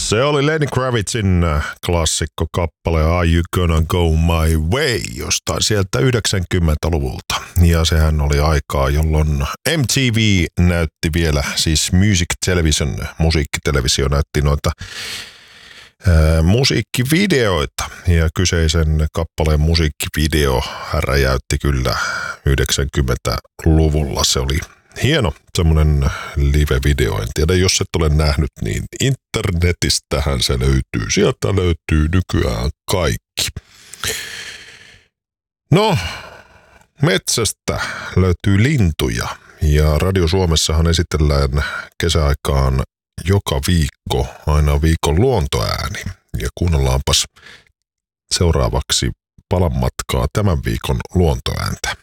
Se oli Lenny Kravitzin klassikkokappale Are You Gonna Go My Way jostain sieltä 90-luvulta. Ja sehän oli aikaa, jolloin MTV näytti vielä, siis Music Television, musiikkitelevisio näytti noita musiikkivideoita. Ja kyseisen kappaleen musiikkivideo räjäytti kyllä 90-luvulla. Se oli hieno semmoinen live-video. En tiedä, jos et ole nähnyt, niin internetistähän se löytyy. Sieltä löytyy nykyään kaikki. No, metsästä löytyy lintuja. Ja Radio Suomessahan esitellään kesäaikaan joka viikko aina viikon luontoääni. Ja kuunnellaanpas seuraavaksi palan matkaa tämän viikon luontoääntä.